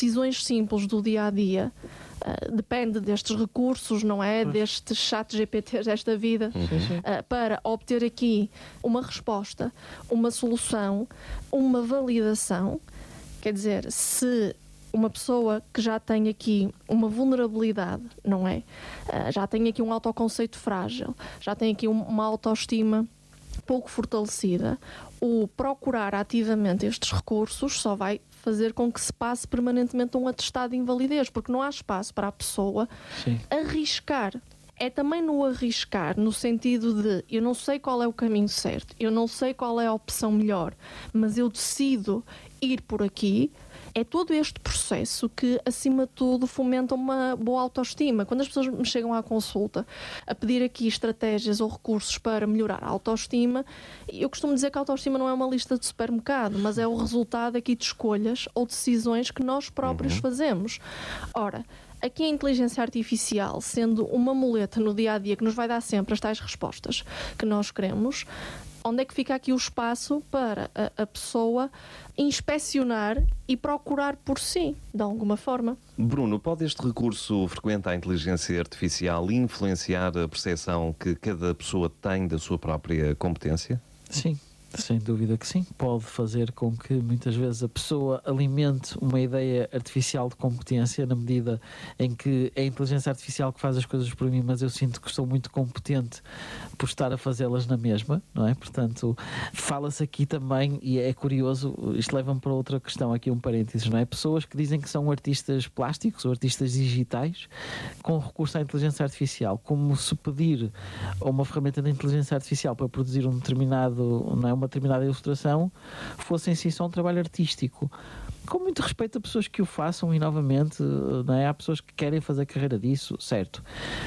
decisões simples do dia-a-dia, depende destes recursos, não é? Destes chat GPTs desta vida, para obter aqui uma resposta, uma solução, uma validação. Quer dizer, se uma pessoa que já tem aqui uma vulnerabilidade, não é? Já tem aqui um autoconceito frágil, já tem aqui uma autoestima pouco fortalecida, o procurar ativamente estes recursos só vai fazer com que se passe permanentemente um atestado de invalidez, porque não há espaço para a pessoa arriscar. É também no arriscar, no sentido de eu não sei qual é o caminho certo, eu não sei qual é a opção melhor, mas eu decido ir por aqui. É todo este processo que, acima de tudo, fomenta uma boa autoestima. Quando as pessoas me chegam à consulta a pedir aqui estratégias ou recursos para melhorar a autoestima, eu costumo dizer que a autoestima não é uma lista de supermercado, mas é o resultado aqui de escolhas ou decisões que nós próprios fazemos. Ora, aqui a inteligência artificial, sendo uma muleta no dia-a-dia que nos vai dar sempre as tais respostas que nós queremos, onde é que fica aqui o espaço para a pessoa inspecionar e procurar por si, de alguma forma? Bruno, pode este recurso frequente à inteligência artificial influenciar a percepção que cada pessoa tem da sua própria competência? Sim. Sem dúvida que sim. Pode fazer com que muitas vezes a pessoa alimente uma ideia artificial de competência, na medida em que é a inteligência artificial que faz as coisas por mim, mas eu sinto que estou muito competente por estar a fazê-las na mesma, não é? Portanto, fala-se aqui também, e é curioso, isto leva-me para outra questão, aqui um parênteses, não é? Pessoas que dizem que são artistas plásticos ou artistas digitais com recurso à inteligência artificial, como se pedir a uma ferramenta de inteligência artificial para produzir um determinado, não é, uma determinada ilustração, fosse em si só um trabalho artístico. Com muito respeito a pessoas que o façam, e novamente, não é? Há pessoas que querem fazer carreira disso, certo,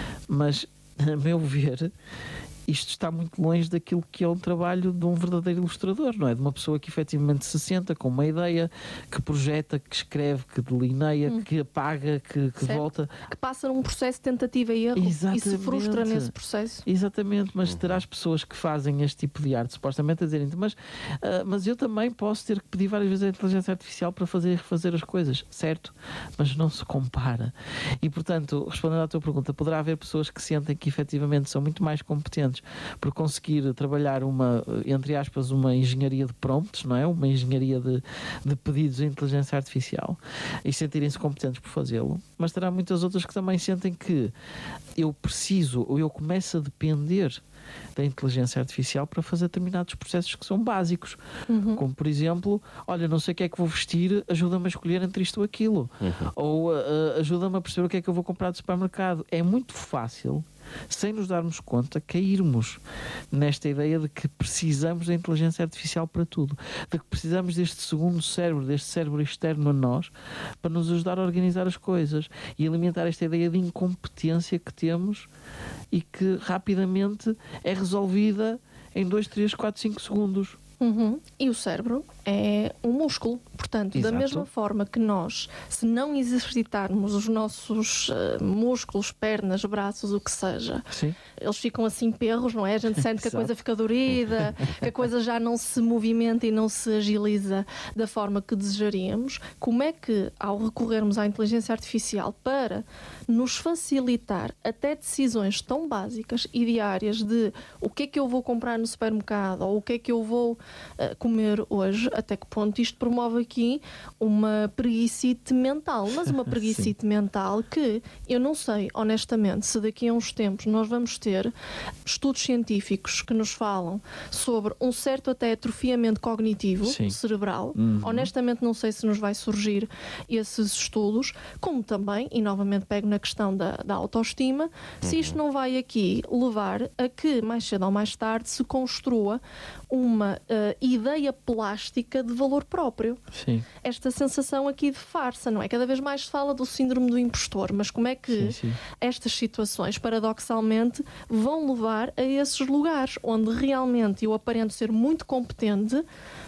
mas a meu ver isto está muito longe daquilo que é um trabalho de um verdadeiro ilustrador, não é? De uma pessoa que efetivamente se senta com uma ideia, que projeta, que escreve, que delineia, que apaga, que volta. Que passa num processo de tentativa e erro. Exatamente. E se frustra nesse processo. Exatamente, mas terás pessoas que fazem este tipo de arte, supostamente a dizerem, mas eu também posso ter que pedir várias vezes a inteligência artificial para fazer e refazer as coisas, certo? Mas não se compara. E, portanto, respondendo à tua pergunta, poderá haver pessoas que sentem que efetivamente são muito mais competentes por conseguir trabalhar uma, entre aspas, uma engenharia de prompts, não é? Uma engenharia de pedidos de inteligência artificial, e sentirem-se competentes por fazê-lo, mas terá muitas outras que também sentem que eu preciso, ou eu começo a depender da inteligência artificial para fazer determinados processos que são básicos, como por exemplo, olha, não sei o que é que vou vestir, ajuda-me a escolher entre isto ou aquilo, ou ajuda-me a perceber o que é que eu vou comprar do supermercado. É muito fácil, sem nos darmos conta, cairmos nesta ideia de que precisamos da inteligência artificial para tudo, de que precisamos deste segundo cérebro, deste cérebro externo a nós, para nos ajudar a organizar as coisas e alimentar esta ideia de incompetência que temos e que rapidamente é resolvida em 2, 3, 4, 5 segundos. E o cérebro é um músculo, portanto, da mesma forma que nós, se não exercitarmos os nossos músculos, pernas, braços, o que seja, eles ficam assim perros, não é? A gente sente que a coisa fica dorida, que a coisa já não se movimenta e não se agiliza da forma que desejaríamos. Como é que, ao recorrermos à inteligência artificial para nos facilitar até decisões tão básicas e diárias de o que é que eu vou comprar no supermercado ou o que é que eu vou comer hoje, até que ponto isto promove aqui uma preguicite mental, mas uma preguicite mental que eu não sei, honestamente, se daqui a uns tempos nós vamos ter estudos científicos que nos falam sobre um certo até atrofiamento cognitivo cerebral. Honestamente não sei se nos vai surgir esses estudos, como também, e novamente pego na questão da autoestima, se isto não vai aqui levar a que mais cedo ou mais tarde se construa uma ideia plástica de valor próprio. Esta sensação aqui de farsa, não é? Cada vez mais se fala do síndrome do impostor, mas como é que estas situações, paradoxalmente, vão levar a esses lugares onde realmente eu aparento ser muito competente,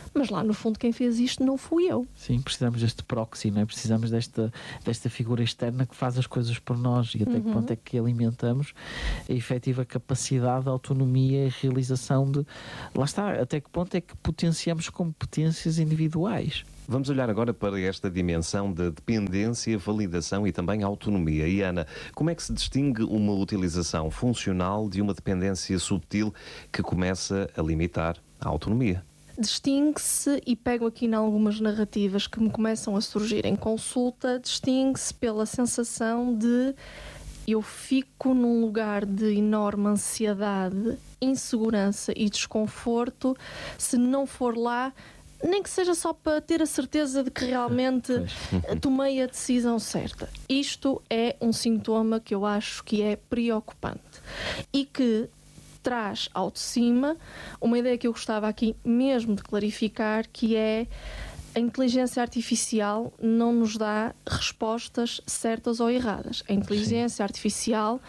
Mas lá no fundo quem fez isto não fui eu. Sim, precisamos deste proxy, não é? Precisamos desta figura externa que faz as coisas por nós, e até que ponto é que alimentamos a efetiva capacidade, a autonomia e a realização de... Lá está, até que ponto é que potenciamos competências individuais. Vamos olhar agora para esta dimensão de dependência, validação e também autonomia. E Ana, como é que se distingue uma utilização funcional de uma dependência subtil que começa a limitar a autonomia? Distingue-se, e pego aqui em algumas narrativas que me começam a surgir em consulta, distingue-se pela sensação de eu fico num lugar de enorme ansiedade, insegurança e desconforto se não for lá, nem que seja só para ter a certeza de que realmente tomei a decisão certa. Isto é um sintoma que eu acho que é preocupante e que traz ao de cima uma ideia que eu gostava aqui mesmo de clarificar, que é: a inteligência artificial não nos dá respostas certas ou erradas. A inteligência artificial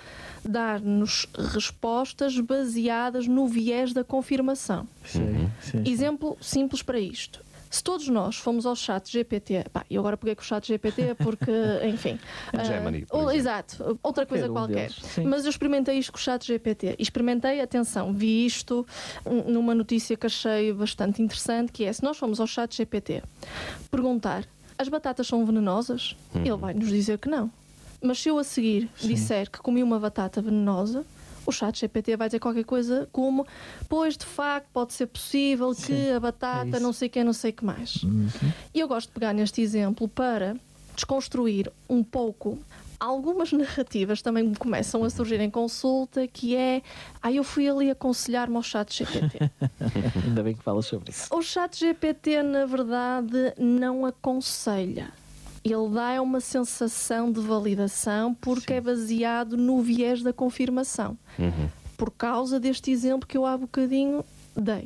dá-nos respostas baseadas no viés da confirmação. Sim. Exemplo simples para isto. Se todos nós fomos ao chat GPT, e agora peguei com o chat GPT porque, enfim... Gemini, exato, outra coisa qualquer. Mas eu experimentei isto com o chat GPT. E experimentei, atenção, vi isto numa notícia que achei bastante interessante, que é: se nós formos ao chat GPT perguntar, as batatas são venenosas? Ele vai nos dizer que não. Mas se eu a seguir disser que comi uma batata venenosa, o chat GPT vai dizer qualquer coisa como: pois, de facto, pode ser possível que a batata não sei o que, não sei o que mais. E eu gosto de pegar neste exemplo para desconstruir um pouco algumas narrativas também me começam a surgir em consulta, que é: eu fui ali aconselhar-me ao chat GPT. Ainda bem que falas sobre isso. O chat GPT, na verdade, não aconselha. Ele dá uma sensação de validação porque é baseado no viés da confirmação. Por causa deste exemplo que eu há bocadinho dei.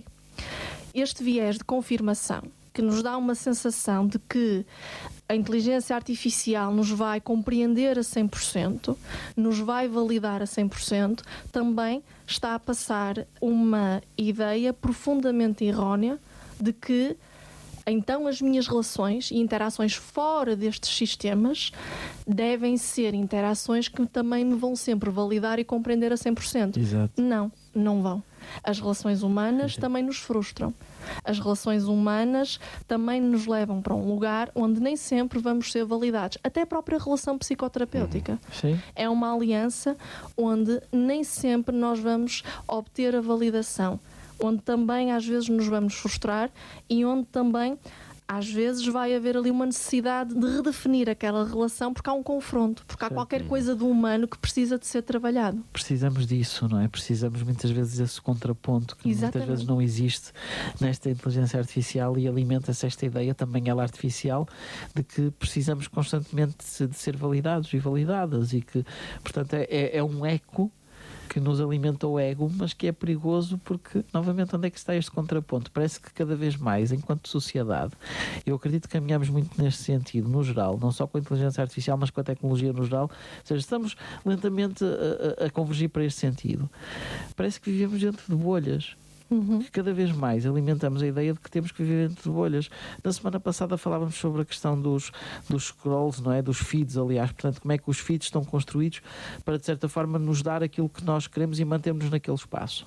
Este viés de confirmação, que nos dá uma sensação de que a inteligência artificial nos vai compreender a 100%, nos vai validar a 100%, também está a passar uma ideia profundamente errónea de que então as minhas relações e interações fora destes sistemas devem ser interações que também me vão sempre validar e compreender a 100%. Exato. Não vão. As relações humanas também nos frustram. As relações humanas também nos levam para um lugar onde nem sempre vamos ser validados. Até a própria relação psicoterapêutica. É uma aliança onde nem sempre nós vamos obter a validação, onde também às vezes nos vamos frustrar e onde também às vezes vai haver ali uma necessidade de redefinir aquela relação porque há um confronto, porque há qualquer coisa do humano que precisa de ser trabalhado. Precisamos disso, não é? Precisamos muitas vezes desse contraponto que muitas vezes não existe nesta inteligência artificial, e alimenta-se esta ideia, também ela artificial, de que precisamos constantemente de ser validados e validadas, e que, portanto, é um eco que nos alimenta o ego, mas que é perigoso porque, novamente, onde é que está este contraponto? Parece que cada vez mais, enquanto sociedade, eu acredito que caminhamos muito neste sentido, no geral, não só com a inteligência artificial, mas com a tecnologia no geral, ou seja, estamos lentamente a convergir para este sentido. Parece que vivemos dentro de bolhas. Que cada vez mais alimentamos a ideia de que temos que viver dentro de bolhas. Na semana passada falávamos sobre a questão dos scrolls, não é? Dos feeds, aliás. Portanto, como é que os feeds estão construídos para, de certa forma, nos dar aquilo que nós queremos e mantermos-nos naquele espaço.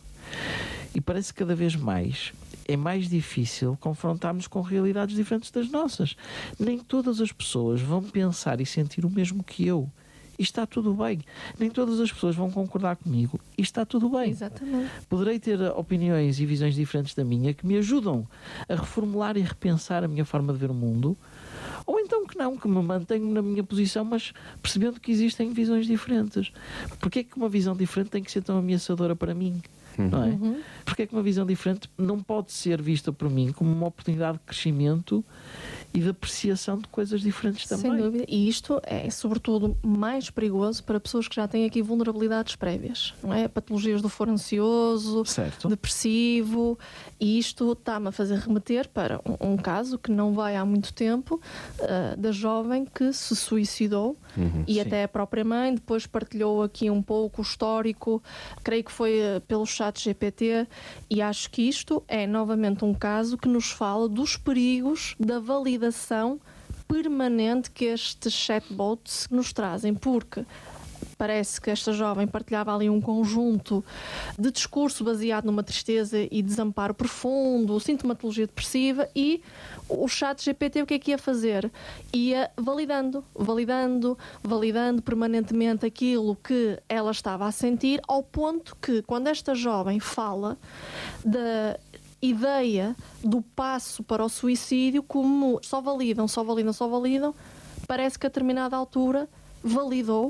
E parece que cada vez mais é mais difícil confrontarmos com realidades diferentes das nossas. Nem todas as pessoas vão pensar e sentir o mesmo que eu. E está tudo bem. Nem todas as pessoas vão concordar comigo. E está tudo bem. Exatamente. Poderei ter opiniões e visões diferentes da minha que me ajudam a reformular e repensar a minha forma de ver o mundo. Ou então que não, que me mantenho na minha posição, mas percebendo que existem visões diferentes. Porquê é que uma visão diferente tem que ser tão ameaçadora para mim? Não é? Porque é que uma visão diferente não pode ser vista por mim como uma oportunidade de crescimento e de apreciação de coisas diferentes também. Sem dúvida. E isto é, sobretudo, mais perigoso para pessoas que já têm aqui vulnerabilidades prévias, não é? Patologias do foro ansioso, certo, depressivo, e isto está-me a fazer remeter para um caso que não vai há muito tempo, da jovem que se suicidou, e sim, até a própria mãe depois partilhou aqui um pouco o histórico, creio que foi pelo chat GPT, e acho que isto é novamente um caso que nos fala dos perigos da validação permanente que estes chatbots nos trazem, porque parece que esta jovem partilhava ali um conjunto de discurso baseado numa tristeza e desamparo profundo, sintomatologia depressiva, e o chat GPT o que é que ia fazer? Ia validando permanentemente aquilo que ela estava a sentir, ao ponto que, quando esta jovem fala da ideia do passo para o suicídio, como só validam, parece que a determinada altura validou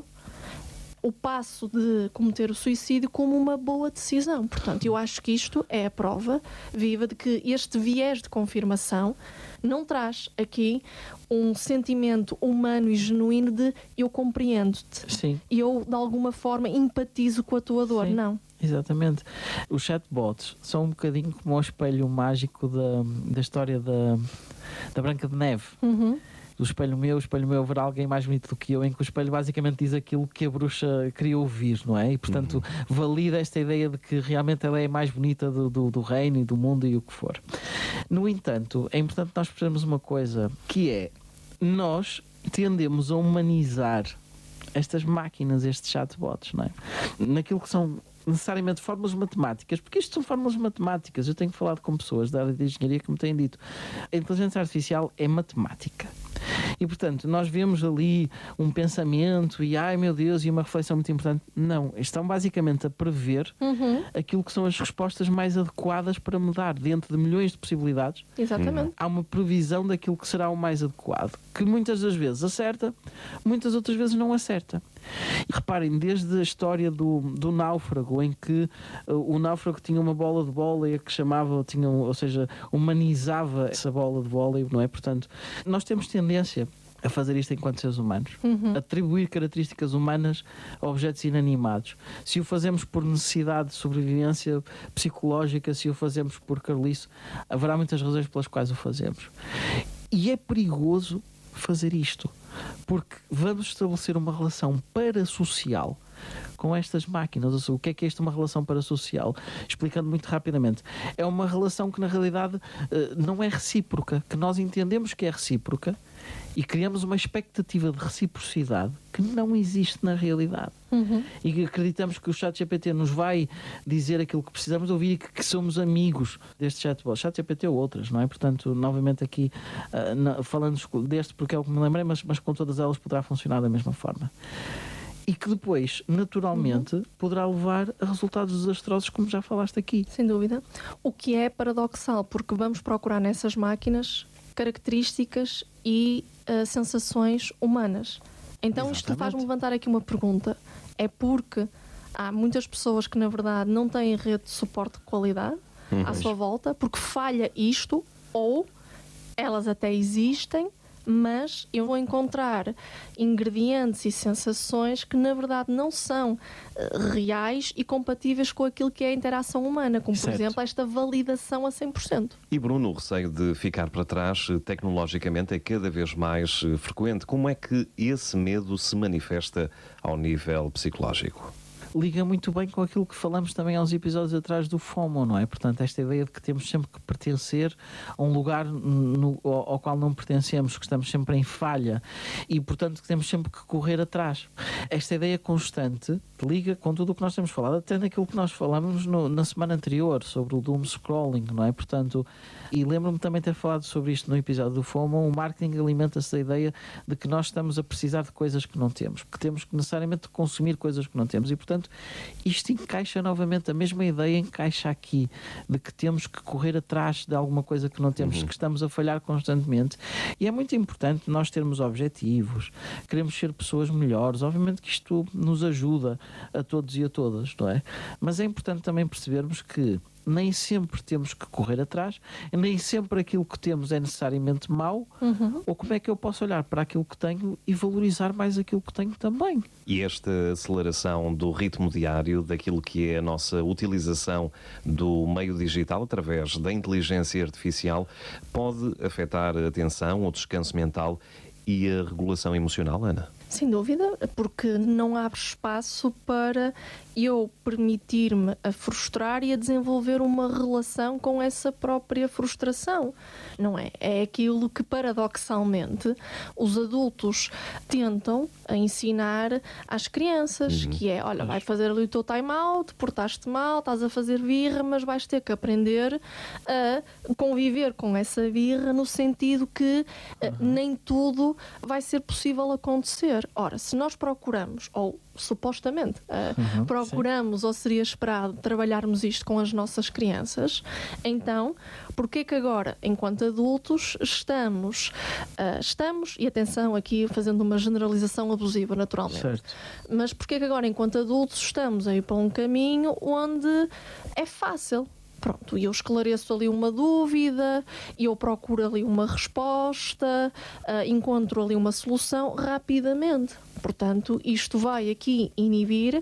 o passo de cometer o suicídio como uma boa decisão. Portanto, eu acho que isto é a prova viva de que este viés de confirmação não traz aqui um sentimento humano e genuíno de eu compreendo-te. Sim. E eu, de alguma forma, empatizo com a tua dor. Sim. Não. Exatamente. Os chatbots são um bocadinho como o espelho mágico da história da Branca de Neve. Do espelho meu verá alguém mais bonito do que eu, em que o espelho basicamente diz aquilo que a bruxa queria ouvir, não é? E portanto valida esta ideia de que realmente ela é a mais bonita do reino e do mundo e o que for. No entanto, é importante nós percebermos uma coisa, que é, nós tendemos a humanizar estas máquinas, estes chatbots, não é? Naquilo que são necessariamente fórmulas matemáticas, porque isto são fórmulas matemáticas. Eu tenho falado com pessoas da área de engenharia que me têm dito: a inteligência artificial é matemática. E, portanto, nós vemos ali um pensamento e, ai meu Deus, e uma reflexão muito importante. Não, estão basicamente a prever aquilo que são as respostas mais adequadas para mudar. Dentro de milhões de possibilidades, Exatamente. há uma previsão daquilo que será o mais adequado, que muitas das vezes acerta, muitas outras vezes não acerta. E reparem, desde a história do náufrago, em que o náufrago tinha uma bola de vôlei que chamava, ou seja, humanizava essa bola de vôlei, não é? Portanto, nós temos tendência a fazer isto enquanto seres humanos, atribuir características humanas a objetos inanimados. Se o fazemos por necessidade de sobrevivência psicológica, se o fazemos por carolice, haverá muitas razões pelas quais o fazemos. E é perigoso fazer isto, porque vamos estabelecer uma relação parasocial com estas máquinas. Ou seja, o que é isto, uma relação parasocial? Explicando muito rapidamente, é uma relação que na realidade não é recíproca, que nós entendemos que é recíproca e criamos uma expectativa de reciprocidade que não existe na realidade. E que acreditamos que o ChatGPT nos vai dizer aquilo que precisamos de ouvir e que somos amigos deste chatbot. ChatGPT ou outras, não é? Portanto, novamente aqui, falando deste porque é o que me lembrei, mas com todas elas poderá funcionar da mesma forma. E que depois, naturalmente, poderá levar a resultados desastrosos, como já falaste aqui. Sem dúvida. O que é paradoxal, porque vamos procurar nessas máquinas características e sensações humanas. Então, Exatamente. Isto faz-me levantar aqui uma pergunta. É porque há muitas pessoas que, na verdade, não têm rede de suporte de qualidade à sua volta, porque falha isto, ou elas até existem, mas eu vou encontrar ingredientes e sensações que na verdade não são reais e compatíveis com aquilo que é a interação humana, como por exemplo esta validação a 100%. E Bruno, o receio de ficar para trás tecnologicamente é cada vez mais frequente. Como é que esse medo se manifesta ao nível psicológico? Liga muito bem com aquilo que falamos também há uns episódios atrás do FOMO, não é? Portanto, esta ideia de que temos sempre que pertencer a um lugar ao qual não pertencemos, que estamos sempre em falha e, portanto, que temos sempre que correr atrás. Esta ideia constante liga com tudo o que nós temos falado, até naquilo que nós falamos na semana anterior, sobre o doom scrolling, não é? Portanto, e lembro-me também de ter falado sobre isto no episódio do FOMO. O marketing alimenta-se da ideia de que nós estamos a precisar de coisas que não temos, que temos que necessariamente consumir coisas que não temos e, portanto, isto encaixa novamente, a mesma ideia encaixa aqui, de que temos que correr atrás de alguma coisa que não temos, que estamos a falhar constantemente. E é muito importante nós termos objetivos, queremos ser pessoas melhores, obviamente que isto nos ajuda a todos e a todas, não é? Mas é importante também percebermos que nem sempre temos que correr atrás, nem sempre aquilo que temos é necessariamente mau, ou como é que eu posso olhar para aquilo que tenho e valorizar mais aquilo que tenho também. E esta aceleração do ritmo diário, daquilo que é a nossa utilização do meio digital através da inteligência artificial, pode afetar a atenção, o descanso mental e a regulação emocional, Ana? Sem dúvida, porque não abre espaço para eu permitir-me a frustrar e a desenvolver uma relação com essa própria frustração, não é? É aquilo que, paradoxalmente, os adultos tentam ensinar às crianças, que é, olha, vai fazer ali o teu time-out, portaste mal, estás a fazer birra, mas vais ter que aprender a conviver com essa birra no sentido que nem tudo vai ser possível acontecer. Ora, se nós procuramos, ou supostamente procuramos, ou seria esperado, trabalharmos isto com as nossas crianças, então, porque é que agora, enquanto adultos, estamos, e atenção aqui fazendo uma generalização abusiva naturalmente, Certo. mas porque é que agora, enquanto adultos, estamos a ir para um caminho onde é fácil? Pronto, e eu esclareço ali uma dúvida, e eu procuro ali uma resposta, encontro ali uma solução rapidamente. Portanto, isto vai aqui inibir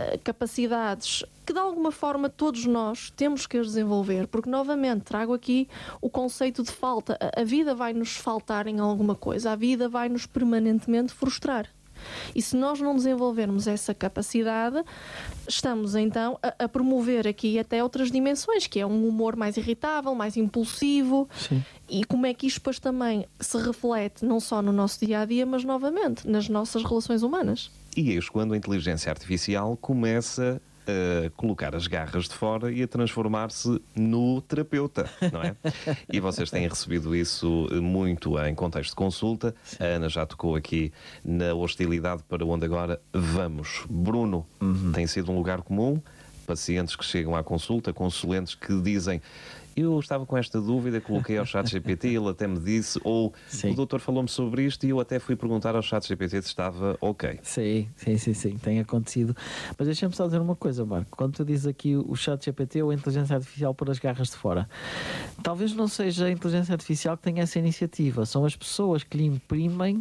capacidades que de alguma forma todos nós temos que as desenvolver, porque novamente trago aqui o conceito de falta. A vida vai nos faltar em alguma coisa, a vida vai nos permanentemente frustrar. E se nós não desenvolvermos essa capacidade, estamos então a promover aqui até outras dimensões, que é um humor mais irritável, mais impulsivo. Sim. E como é que isto depois também se reflete não só no nosso dia-a-dia, mas novamente nas nossas relações humanas. E eis quando a inteligência artificial começa a colocar as garras de fora e a transformar-se no terapeuta, não é? E vocês têm recebido isso muito em contexto de consulta. A Ana já tocou aqui na hostilidade para onde agora vamos. Bruno, tem sido um lugar comum? Pacientes que chegam à consulta, consulentes que dizem: eu estava com esta dúvida, coloquei ao ChatGPT, ele até me disse, ou Sim. o doutor falou-me sobre isto e eu até fui perguntar ao ChatGPT se estava ok. Sim, tem acontecido. Mas deixa-me só dizer uma coisa, Marco. Quando tu dizes aqui o ChatGPT ou a inteligência artificial por as garras de fora, talvez não seja a inteligência artificial que tenha essa iniciativa, são as pessoas que lhe imprimem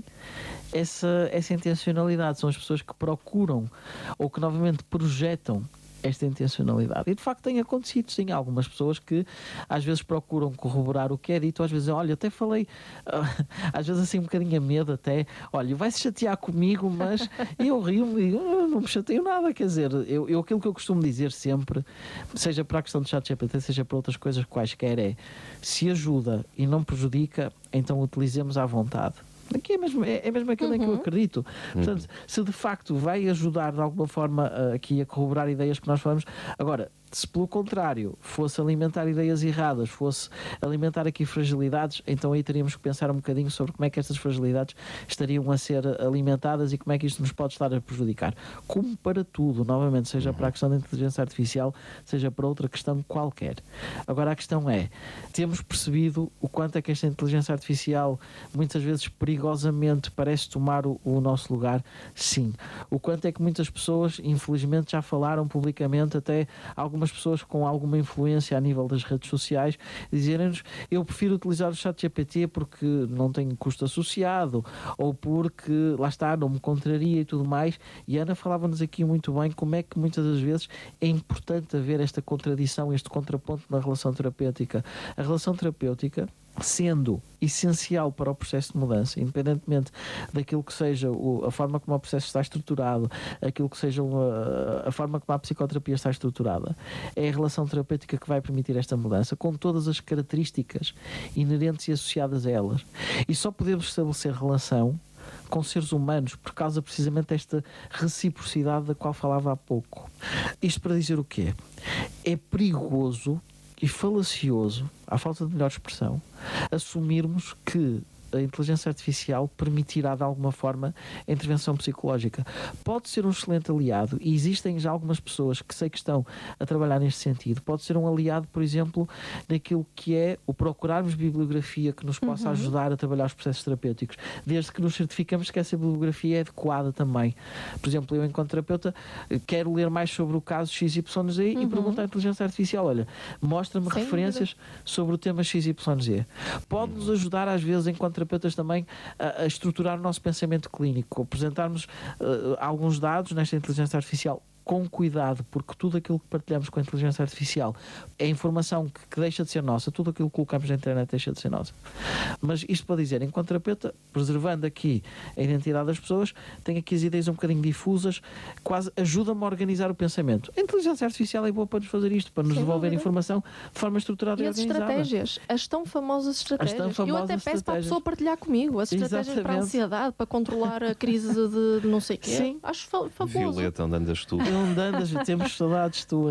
essa intencionalidade, são as pessoas que procuram ou que novamente projetam esta intencionalidade. E de facto tem acontecido, sim, algumas pessoas que às vezes procuram corroborar o que é dito, às vezes, olha, até falei, às vezes assim um bocadinho a medo até, olha, vai-se chatear comigo, mas eu rio-me e não me chateio nada, quer dizer, eu aquilo que eu costumo dizer sempre, seja para a questão do ChatGPT, seja para outras coisas quaisquer, é, se ajuda e não prejudica, então utilizemos à vontade. Aqui é mesmo aquilo em que eu acredito. Portanto, se de facto vai ajudar de alguma forma aqui a corroborar ideias que nós falamos. Agora, se pelo contrário fosse alimentar ideias erradas, fosse alimentar aqui fragilidades, então aí teríamos que pensar um bocadinho sobre como é que estas fragilidades estariam a ser alimentadas e como é que isto nos pode estar a prejudicar. Como para tudo, novamente, seja para a questão da inteligência artificial, seja para outra questão qualquer. Agora a questão é, temos percebido o quanto é que esta inteligência artificial muitas vezes perigosamente parece tomar o nosso lugar? Sim. O quanto é que muitas pessoas, infelizmente, já falaram publicamente, até algumas pessoas com alguma influência a nível das redes sociais, dizerem-nos, eu prefiro utilizar o ChatGPT porque não tem custo associado, ou porque, lá está, não me contraria e tudo mais. E a Ana falava-nos aqui muito bem como é que muitas das vezes é importante haver esta contradição, este contraponto na relação terapêutica. A relação terapêutica, sendo essencial para o processo de mudança, independentemente daquilo que seja a forma como o processo está estruturado, aquilo que seja a forma como a psicoterapia está estruturada, é a relação terapêutica que vai permitir esta mudança, com todas as características inerentes e associadas a elas. E só podemos estabelecer relação com seres humanos por causa precisamente desta reciprocidade da qual falava há pouco. Isto para dizer o quê? É perigoso e falacioso, à falta de melhor expressão, assumirmos que a inteligência artificial permitirá de alguma forma a intervenção psicológica. Pode ser um excelente aliado e existem já algumas pessoas que sei que estão a trabalhar neste sentido. Pode ser um aliado, por exemplo, naquilo que é o procurarmos bibliografia que nos possa ajudar a trabalhar os processos terapêuticos, desde que nos certificamos que essa bibliografia é adequada também. Por exemplo, eu, enquanto terapeuta, quero ler mais sobre o caso XYZ e pergunto à inteligência artificial, olha, mostra-me referências sobre o tema XYZ. Pode-nos ajudar, às vezes, enquanto terapeutas também, a estruturar o nosso pensamento clínico, apresentarmos alguns dados nesta inteligência artificial com cuidado, porque tudo aquilo que partilhamos com a inteligência artificial é informação que deixa de ser nossa, tudo aquilo que colocamos na internet deixa de ser nossa. Mas isto para dizer, enquanto terapeuta, preservando aqui a identidade das pessoas, tenho aqui as ideias um bocadinho difusas, quase ajuda-me a organizar o pensamento. A inteligência artificial é boa para nos fazer isto, para nos devolver informação de forma estruturada e as organizada. estratégias, as tão famosas estratégias. Eu até peço para a pessoa partilhar comigo as estratégias para a ansiedade, para controlar a crise de não sei o quê. Sim. Acho fabuloso. Violeta, onde andas tu? Temos saudades tuas,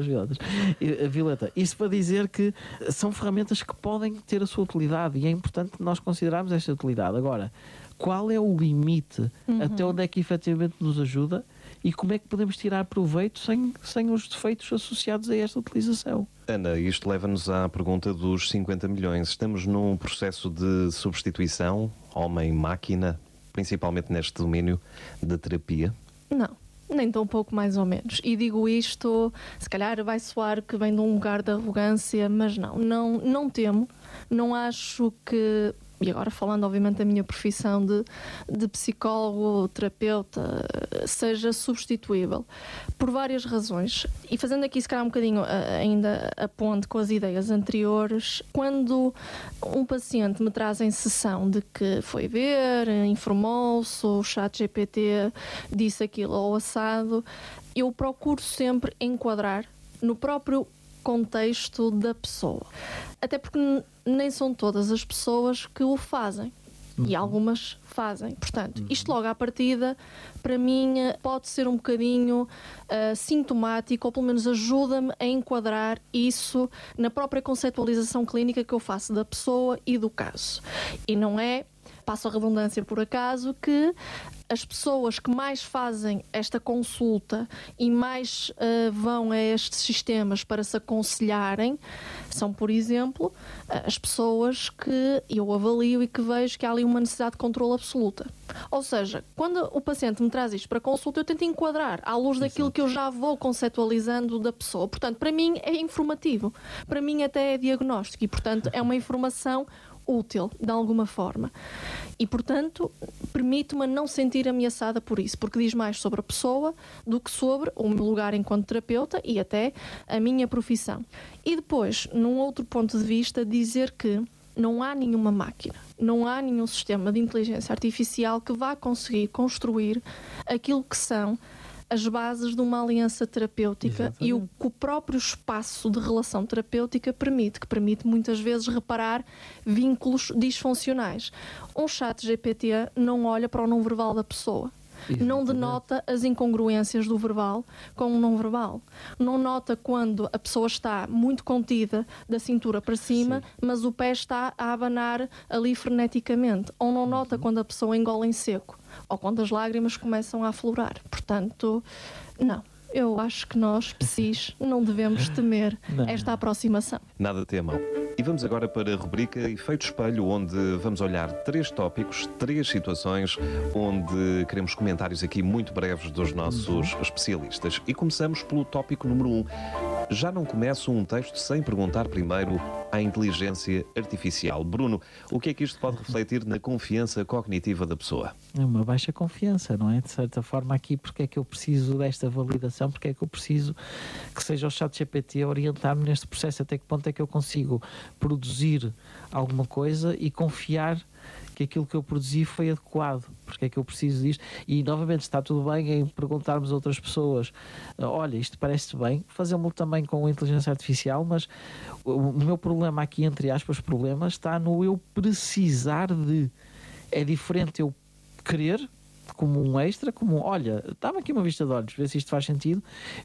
Violeta. Isso para dizer que são ferramentas que podem ter a sua utilidade e é importante nós considerarmos esta utilidade. Agora, qual é o limite? Até onde é que efetivamente nos ajuda e como é que podemos tirar proveito sem os defeitos associados a esta utilização? Ana, isto leva-nos à pergunta dos 50 milhões. Estamos num processo de substituição homem-máquina, principalmente neste domínio da terapia? Não. Nem tão pouco, mais ou menos. E digo isto, se calhar vai soar que vem de um lugar de arrogância, mas não temo. Não acho que, e agora falando obviamente da minha profissão de psicólogo, terapeuta, seja substituível. Por várias razões. E fazendo aqui se calhar um bocadinho ainda a ponte com as ideias anteriores, quando um paciente me traz em sessão de que foi ver, informou-se, o ChatGPT disse aquilo ou assado, eu procuro sempre enquadrar no próprio contexto da pessoa. Até porque nem são todas as pessoas que o fazem. E algumas fazem. Portanto, isto logo à partida, para mim, pode ser um bocadinho sintomático, ou pelo menos ajuda-me a enquadrar isso na própria conceptualização clínica que eu faço da pessoa e do caso. E não é, passo a redundância por acaso, que as pessoas que mais fazem esta consulta e mais vão a estes sistemas para se aconselharem são, por exemplo, as pessoas que eu avalio e que vejo que há ali uma necessidade de controle absoluta. Ou seja, quando o paciente me traz isto para consulta, eu tento enquadrar à luz daquilo que eu já vou conceptualizando da pessoa. Portanto, para mim é informativo. Para mim até é diagnóstico e, portanto, é uma informação útil, de alguma forma. E, portanto, permite-me não sentir ameaçada por isso, porque diz mais sobre a pessoa do que sobre o meu lugar enquanto terapeuta e até a minha profissão. E depois, num outro ponto de vista, dizer que não há nenhuma máquina, não há nenhum sistema de inteligência artificial que vá conseguir construir aquilo que são as bases de uma aliança terapêutica. Exatamente. E o que o próprio espaço de relação terapêutica permite, que permite muitas vezes reparar vínculos disfuncionais. Um ChatGPT não olha para o não verbal da pessoa. Exatamente. Não denota as incongruências do verbal com o não verbal. Não nota quando a pessoa está muito contida da cintura para cima, sim, mas o pé está a abanar ali freneticamente. Ou não nota quando a pessoa engole em seco, ou quando as lágrimas começam a aflorar. Portanto, não. Eu acho que nós, psis, não devemos temer esta aproximação. Nada temam. E vamos agora para a rubrica Efeito Espelho, onde vamos olhar 3 tópicos, 3 situações, onde queremos comentários aqui muito breves dos nossos especialistas. E começamos pelo tópico número 1. Já não começo um texto sem perguntar primeiro à inteligência artificial. Bruno, o que é que isto pode refletir na confiança cognitiva da pessoa? É uma baixa confiança, não é? De certa forma aqui, porque é que eu preciso desta validação, porque é que eu preciso que seja o ChatGPT a orientar-me neste processo, até que ponto é que eu consigo produzir alguma coisa e confiar que aquilo que eu produzi foi adequado, porque é que eu preciso disto. E novamente está tudo bem em perguntarmos a outras pessoas, olha, isto parece bem, fazemos também com a inteligência artificial, mas o meu problema aqui, entre aspas, problema, está no eu precisar de. É diferente eu querer, como um extra, como, olha, dá-me aqui uma vista de olhos, ver se isto faz sentido,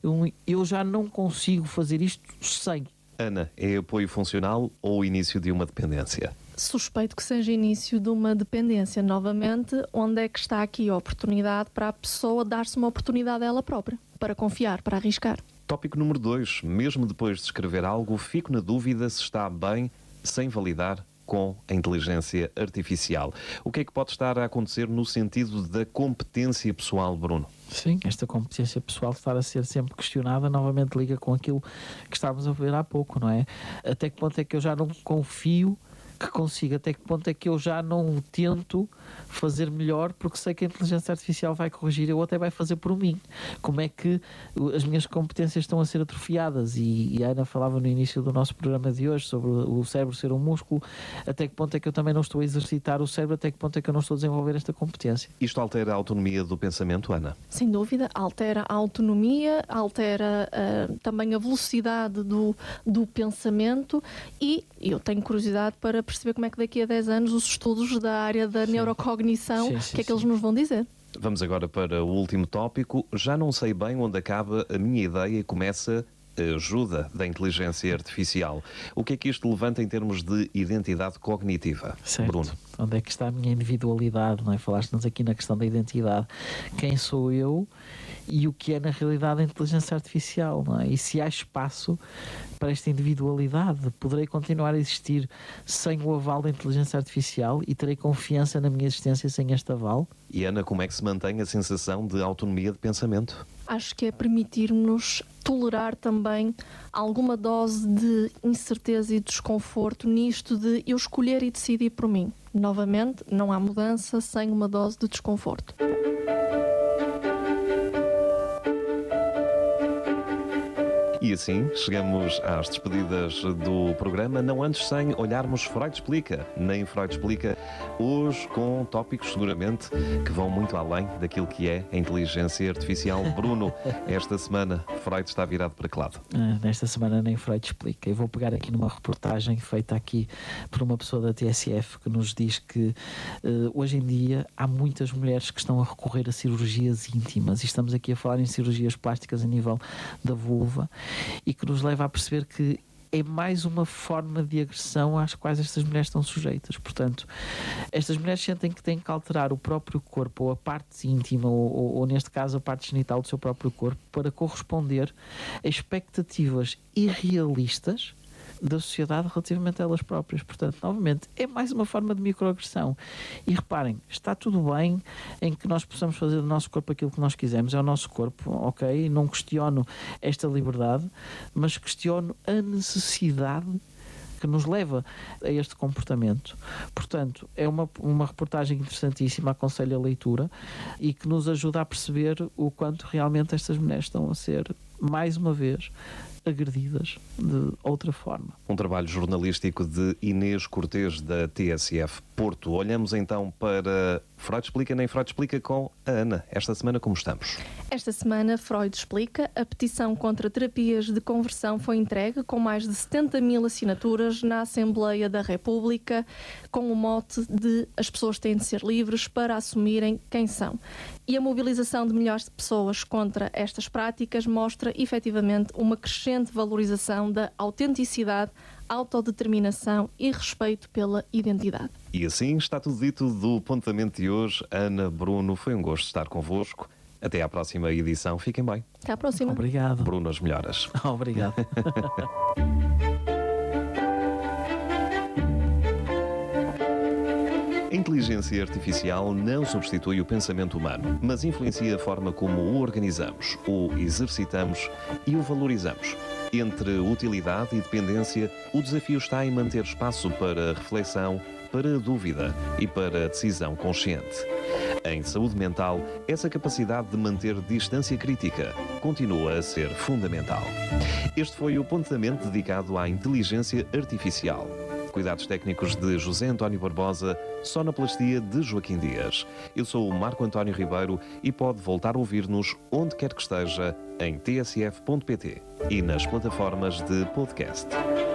eu já não consigo fazer isto sem. Ana, é apoio funcional ou o início de uma dependência? Suspeito que seja início de uma dependência. Novamente, onde é que está aqui a oportunidade para a pessoa dar-se uma oportunidade a ela própria, para confiar, para arriscar? Tópico número 2. Mesmo depois de escrever algo, fico na dúvida se está bem sem validar com a inteligência artificial. O que é que pode estar a acontecer no sentido da competência pessoal, Bruno? Sim, esta competência pessoal estar a ser sempre questionada, novamente liga com aquilo que estávamos a ver há pouco, não é? Até que ponto é que eu já não confio que consigo, até que ponto é que eu já não tento fazer melhor porque sei que a inteligência artificial vai corrigir ou até vai fazer por mim. Como é que as minhas competências estão a ser atrofiadas? E a Ana falava no início do nosso programa de hoje sobre o cérebro ser um músculo. Até que ponto é que eu também não estou a exercitar o cérebro? Até que ponto é que eu não estou a desenvolver esta competência? Isto altera a autonomia do pensamento, Ana? Sem dúvida, altera a autonomia, altera também a velocidade do pensamento, e eu tenho curiosidade para perceber como é que daqui a 10 anos os estudos da área da neurocognição, o que é que eles nos vão dizer. Vamos agora para o último tópico. Já não sei bem onde acaba a minha ideia e começa a ajuda da inteligência artificial. O que é que isto levanta em termos de identidade cognitiva? Certo. Bruno? Onde é que está a minha individualidade, não é? Falaste-nos aqui na questão da identidade. Quem sou eu e o que é na realidade a inteligência artificial, não é? E se há espaço para esta individualidade, poderei continuar a existir sem o aval da inteligência artificial e terei confiança na minha existência sem este aval? E Ana, como é que se mantém a sensação de autonomia de pensamento? Acho que é permitir-nos tolerar também alguma dose de incerteza e desconforto nisto de eu escolher e decidir por mim. Novamente, não há mudança sem uma dose de desconforto. E assim chegamos às despedidas do programa, não antes sem olharmos Freud Explica. Nem Freud Explica, hoje com tópicos seguramente que vão muito além daquilo que é a inteligência artificial. Bruno, esta semana Freud está virado para que lado? Nesta semana nem Freud Explica. Eu vou pegar aqui numa reportagem feita aqui por uma pessoa da TSF que nos diz que hoje em dia há muitas mulheres que estão a recorrer a cirurgias íntimas, e estamos aqui a falar em cirurgias plásticas a nível da vulva, e que nos leva a perceber que é mais uma forma de agressão às quais estas mulheres estão sujeitas. Portanto, estas mulheres sentem que têm que alterar o próprio corpo, ou a parte íntima, ou neste caso a parte genital do seu próprio corpo, para corresponder a expectativas irrealistas da sociedade relativamente a elas próprias. Portanto, novamente, é mais uma forma de microagressão. E reparem, está tudo bem em que nós possamos fazer do nosso corpo aquilo que nós quisermos, é o nosso corpo, ok? Não questiono esta liberdade, mas questiono a necessidade que nos leva a este comportamento. Portanto, é uma reportagem interessantíssima, aconselho a leitura, e que nos ajuda a perceber o quanto realmente estas mulheres estão a ser, mais uma vez, agredidas de outra forma. Um trabalho jornalístico de Inês Cortês, da TSF Porto. Olhamos então para Freud Explica, nem Freud Explica, com a Ana. Esta semana como estamos? Esta semana, Freud Explica, a petição contra terapias de conversão foi entregue com mais de 70 mil assinaturas na Assembleia da República, com o mote de as pessoas têm de ser livres para assumirem quem são. E a mobilização de milhares de pessoas contra estas práticas mostra efetivamente uma crescente valorização da autenticidade, autodeterminação e respeito pela identidade. E assim está tudo dito do Pontamento de hoje. Ana, Bruno, foi um gosto estar convosco. Até à próxima edição. Fiquem bem. Até à próxima. Obrigado. Bruno, as melhoras. Obrigado. A inteligência artificial não substitui o pensamento humano, mas influencia a forma como o organizamos, o exercitamos e o valorizamos. Entre utilidade e dependência, o desafio está em manter espaço para reflexão, para a dúvida e para a decisão consciente. Em saúde mental, essa capacidade de manter distância crítica continua a ser fundamental. Este foi o Pontamento dedicado à inteligência artificial. Cuidados técnicos de José António Barbosa, sonoplastia de Joaquim Dias. Eu sou o Marco António Ribeiro e pode voltar a ouvir-nos onde quer que esteja em tsf.pt e nas plataformas de podcast.